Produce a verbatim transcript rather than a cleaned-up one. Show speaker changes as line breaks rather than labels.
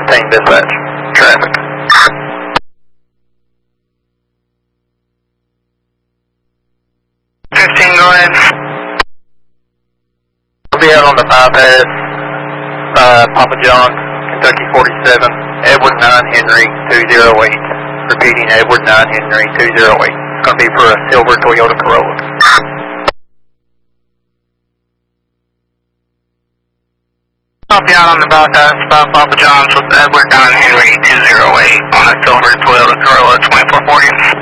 fifteen dispatch. Traffic.
fifteen, go ahead.
I'll be out on the bypass, uh, Papa John, Kentucky forty-seven, Edward nine Henry two zero eight. Repeating, Edward nine Henry two zero eight. It's going to be for a silver Toyota Corolla.
I'll be out on the bypass by Papa John's with Edward nine Henry two zero eight on a silver Toyota Corolla twenty-four forty.